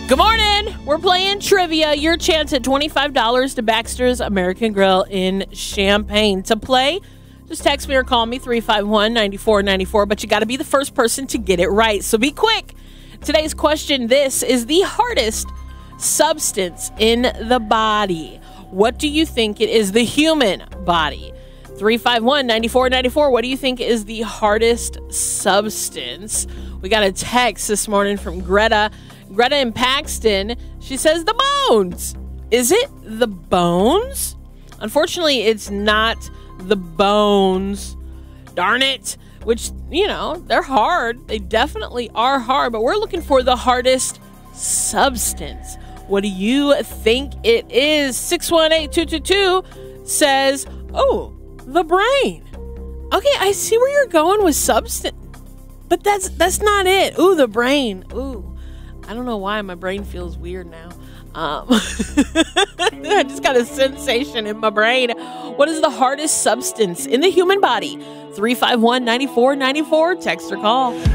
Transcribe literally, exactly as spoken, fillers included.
Good morning. We're playing trivia. Your chance at twenty-five dollars to Baxter's American Grill in Champaign. To play, just text me or call me three five one, nine four nine four, but you got to be the first person to get it right. So be quick. Today's question, this is the hardest substance in the body. What do you think it is? The human body. three five one, nine four nine four. What do you think is the hardest substance? We got a text this morning from Greta. Greta in Paxton, she says the bones. Is it the bones? Unfortunately, it's not the bones. Darn it. Which, you know, they're hard. They definitely are hard, but we're looking for the hardest substance. What do you think it is? six one eight, two two two says, oh, the brain. Okay, I see where you're going with substance, but that's that's not it. Ooh, the brain. Ooh. I don't know why my brain feels weird now. Um, I just got a sensation in my brain. What is the hardest substance in the human body? three five one, nine four nine four. Text or call.